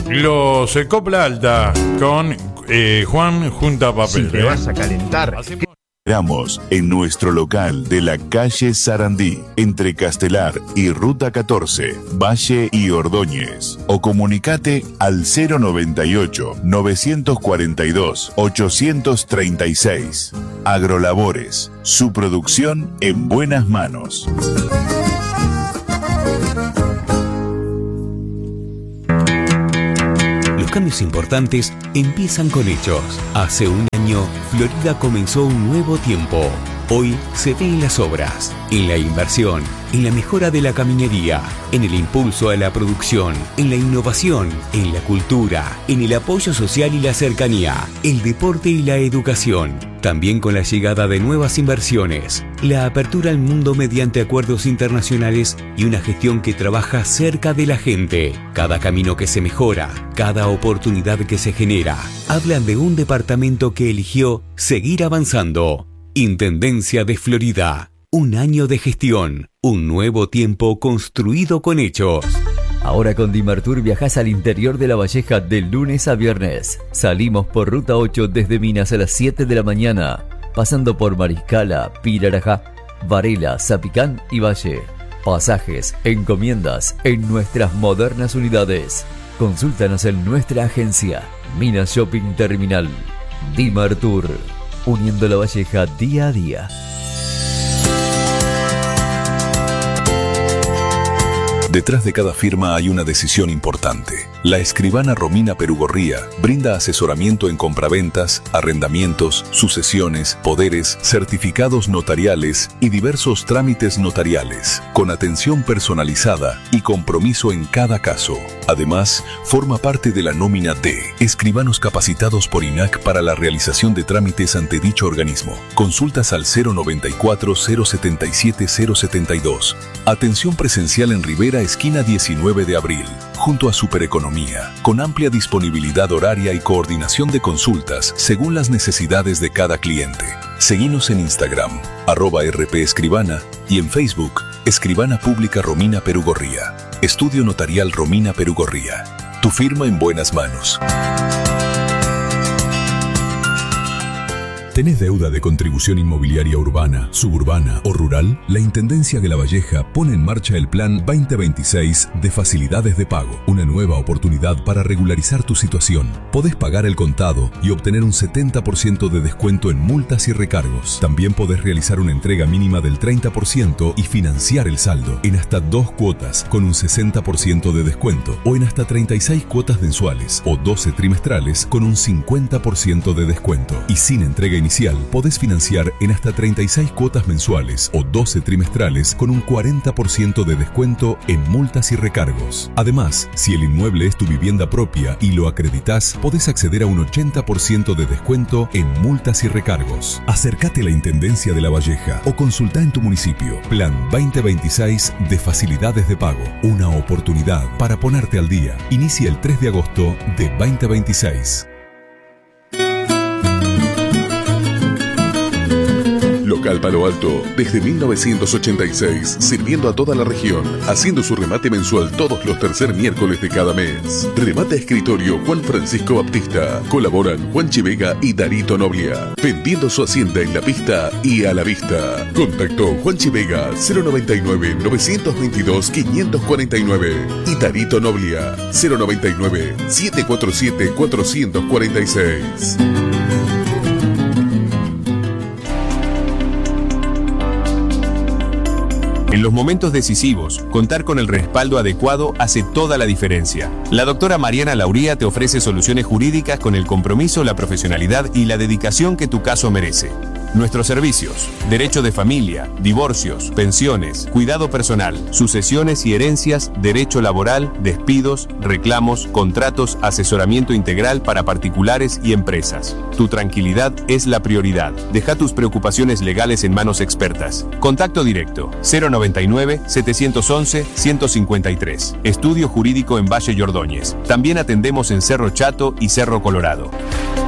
Los Copla Alta con Juan Junta Papel. Si te vas a calentar. Esperamos en nuestro local de la calle Sarandí, entre Castelar y Ruta 14, Valle y Ordóñez. O comunicate al 098-942-836. Agrolabores, su producción en buenas manos. Los cambios importantes empiezan con hechos. Hace un año, Florida comenzó un nuevo tiempo. Hoy se ve en las obras, en la inversión, en la mejora de la caminería, en el impulso a la producción, en la innovación, en la cultura, en el apoyo social y la cercanía, el deporte y la educación. También con la llegada de nuevas inversiones, la apertura al mundo mediante acuerdos internacionales y una gestión que trabaja cerca de la gente. Cada camino que se mejora, cada oportunidad que se genera, hablan de un departamento que eligió seguir avanzando. Intendencia de Florida. Un año de gestión. Un nuevo tiempo construido con hechos. Ahora con Dimartur viajás al interior de La Valleja de lunes a viernes. Salimos por Ruta 8 desde Minas a las 7 de la mañana, pasando por Mariscala, Pirarajá, Varela, Zapicán y Valle. Pasajes, encomiendas en nuestras modernas unidades. Consúltanos en nuestra agencia, Minas Shopping Terminal. Dimartur, uniendo La Valleja día a día. Detrás de cada firma hay una decisión importante. La escribana Romina Perugorría brinda asesoramiento en compraventas, arrendamientos, sucesiones, poderes, certificados notariales y diversos trámites notariales, con atención personalizada y compromiso en cada caso. Además, forma parte de la nómina de escribanos capacitados por INAC para la realización de trámites ante dicho organismo. Consultas al 094-077-072. Atención presencial en Rivera, esquina 19 de abril, junto a Supereconomía, con amplia disponibilidad horaria y coordinación de consultas según las necesidades de cada cliente. Seguinos en Instagram, @rpescribana, y en Facebook, Escribana Pública Romina Perugorría. Estudio Notarial Romina Perugorría. Tu firma en buenas manos. ¿Tenés deuda de contribución inmobiliaria urbana, suburbana o rural? La Intendencia de La Valleja pone en marcha el Plan 2026 de Facilidades de Pago, una nueva oportunidad para regularizar tu situación. Podés pagar el contado y obtener un 70% de descuento en multas y recargos. También podés realizar una entrega mínima del 30% y financiar el saldo en hasta 2 cuotas con un 60% de descuento, o en hasta 36 cuotas mensuales o 12 trimestrales con un 50% de descuento. Y sin entrega inicial, podés financiar en hasta 36 cuotas mensuales o 12 trimestrales con un 40% de descuento en multas y recargos. Además, si el inmueble es tu vivienda propia y lo acreditas, podés acceder a un 80% de descuento en multas y recargos. Acércate a la Intendencia de La Valleja o consultá en tu municipio. Plan 2026 de Facilidades de Pago. Una oportunidad para ponerte al día. Inicia el 3 de agosto de 2026. Local Palo Alto, desde 1986, sirviendo a toda la región, haciendo su remate mensual todos los tercer miércoles de cada mes. Remate a escritorio Juan Francisco Baptista. Colaboran Juanchi Vega y Darito Noblia, vendiendo su hacienda en la pista y a la vista. Contacto Juanchi Vega 099-922-549 y Darito Noblia 099-747-446. En los momentos decisivos, contar con el respaldo adecuado hace toda la diferencia. La doctora Mariana Lauría te ofrece soluciones jurídicas con el compromiso, la profesionalidad y la dedicación que tu caso merece. Nuestros servicios: derecho de familia, divorcios, pensiones, cuidado personal, sucesiones y herencias, derecho laboral, despidos, reclamos, contratos, asesoramiento integral para particulares y empresas. Tu tranquilidad es la prioridad. Deja tus preocupaciones legales en manos expertas. Contacto directo: 099-711-153. Estudio jurídico en Valle y Ordóñez. También atendemos en Cerro Chato y Cerro Colorado.